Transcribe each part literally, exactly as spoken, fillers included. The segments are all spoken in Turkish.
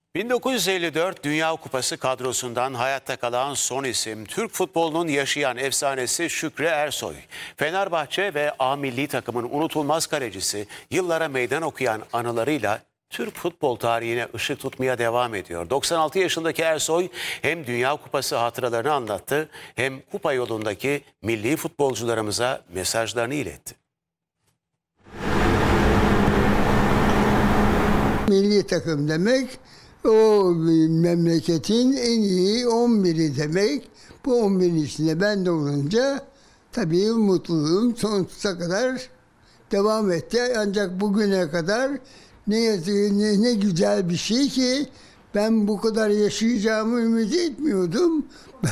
bin dokuz yüz elli dört Dünya Kupası kadrosundan hayatta kalan son isim Türk futbolunun yaşayan efsanesi Şükrü Ersoy. Fenerbahçe ve A milli takımın unutulmaz kalecisi, yıllara meydan okuyan anılarıyla Türk futbol tarihine ışık tutmaya devam ediyor. doksan altı yaşındaki Ersoy hem Dünya Kupası hatıralarını anlattı hem kupa yolundaki milli futbolcularımıza mesajlarını iletti. Milli takım demek o memleketin en iyi on biri demek. Bu on birin içinde ben de olunca tabii mutluluğum sonsuza kadar devam etti. Ancak bugüne kadar ne yazık ne, ne güzel bir şey ki ben bu kadar yaşayacağımı ümit etmiyordum.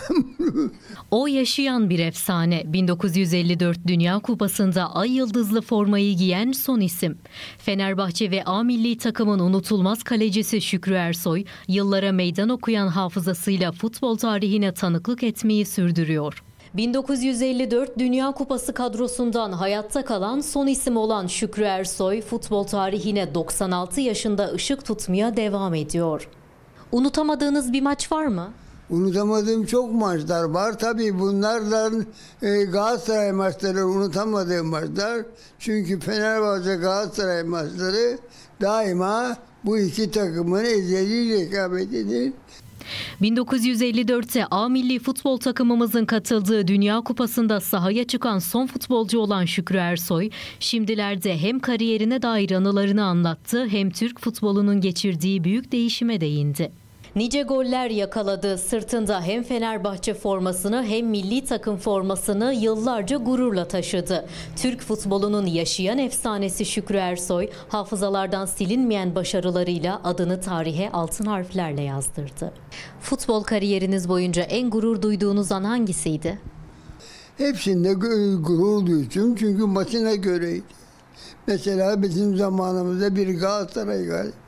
O yaşayan bir efsane. bin dokuz yüz elli dört Dünya Kupası'nda ay yıldızlı formayı giyen son isim. Fenerbahçe ve A milli takımın unutulmaz kalecisi Şükrü Ersoy, yıllara meydan okuyan hafızasıyla futbol tarihine tanıklık etmeyi sürdürüyor. bin dokuz yüz elli dört Dünya Kupası kadrosundan hayatta kalan son isim olan Şükrü Ersoy, futbol tarihine doksan altı yaşında ışık tutmaya devam ediyor. Unutamadığınız bir maç var mı? Unutamadığım çok maçlar var. Tabii bunlardan e, Galatasaray maçları unutamadığım maçlar. Çünkü Fenerbahçe Galatasaray maçları daima bu iki takımın ezeli rekabetidir. bin dokuz yüz elli dörtte A milli futbol takımımızın katıldığı Dünya Kupası'nda sahaya çıkan son futbolcu olan Şükrü Ersoy, şimdilerde hem kariyerine dair anılarını anlattı hem Türk futbolunun geçirdiği büyük değişime değindi. Nice goller yakaladı. Sırtında hem Fenerbahçe formasını hem milli takım formasını yıllarca gururla taşıdı. Türk futbolunun yaşayan efsanesi Şükrü Ersoy, hafızalardan silinmeyen başarılarıyla adını tarihe altın harflerle yazdırdı. Futbol kariyeriniz boyunca en gurur duyduğunuz an hangisiydi? Hepsinde gurur duydum çünkü maçına göreydi. Mesela bizim zamanımızda bir Galatasaray galibiyeti,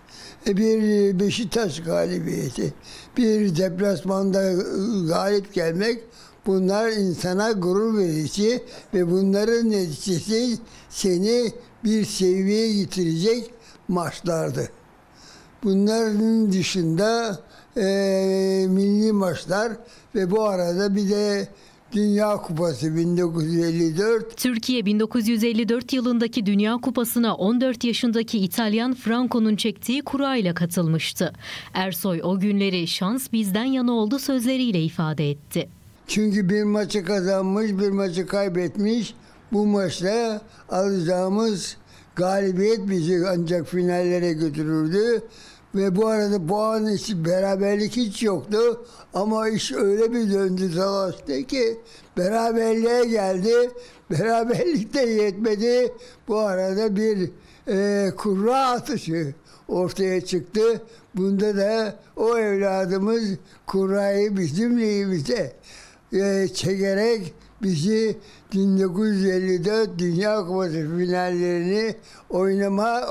bir Beşiktaş galibiyeti, bir deplasmanda galip gelmek, bunlar insana gurur verici ve bunların neticesi seni bir seviyeye getirecek maçlardı. Bunların dışında e, milli maçlar ve bu arada bir de Dünya Kupası bin dokuz yüz elli dört. Türkiye bin dokuz yüz elli dört yılındaki Dünya Kupası'na on dört yaşındaki İtalyan Franco'nun çektiği kura ile katılmıştı. Ersoy o günleri şans bizden yana oldu sözleriyle ifade etti. Çünkü bir maçı kazanmış, bir maçı kaybetmiş. Bu maçta alacağımız galibiyet bizi ancak finallere götürürdü. Ve bu arada puan için beraberlik hiç yoktu. Ama iş öyle bir döndü savaşta ki beraberliğe geldi. Beraberlik de yetmedi. Bu arada bir e, kurra atışı ortaya çıktı. Bunda da o evladımız kurrayı bizim lehimize e, çekerek bizi bin dokuz yüz elli dört Dünya Kupası finallerini oynama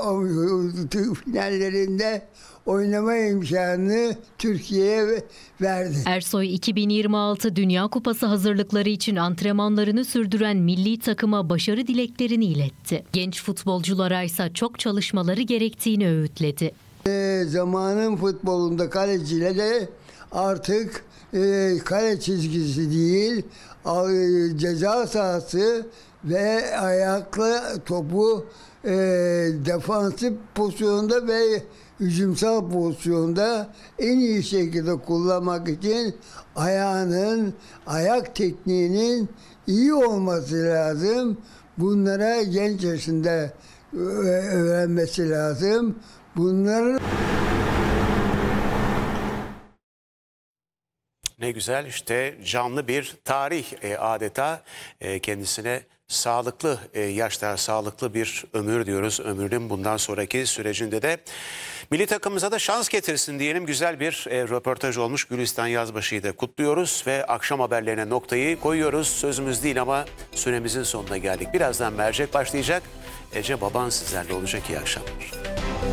finallerinde oynama imkanını Türkiye'ye verdi. Ersoy iki bin yirmi altı Dünya Kupası hazırlıkları için antrenmanlarını sürdüren milli takıma başarı dileklerini iletti. Genç futbolculara ise çok çalışmaları gerektiğini öğütledi. E, zamanın futbolunda kaleciyle de artık e, kale çizgisi değil, e, ceza sahası ve ayakla topu e, defansif pozisyonda ve hücumsal pozisyonda en iyi şekilde kullanmak için ayağının, ayak tekniğinin iyi olması lazım. Bunlara genç yaşında öğrenmesi lazım. Bunların Ne güzel, işte canlı bir tarih e, adeta e, kendisine sağlıklı e, yaşlar, sağlıklı bir ömür diyoruz. Ömrünün bundan sonraki sürecinde de milli takımımıza da şans getirsin diyelim. Güzel bir e, röportaj olmuş. Gülistan Yazbaşı'yı da kutluyoruz ve akşam haberlerine noktayı koyuyoruz. Sözümüz değil ama süremizin sonuna geldik. Birazdan mercek başlayacak. Ece Baban sizlerle olacak. İyi akşamlar.